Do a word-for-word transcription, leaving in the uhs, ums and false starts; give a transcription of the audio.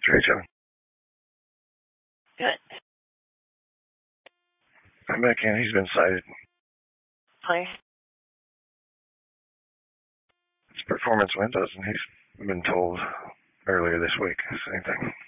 Trey John. Good. I'm back in. He's been cited. Play. His performance went, doesn't he? He's been told earlier this week. Same thing.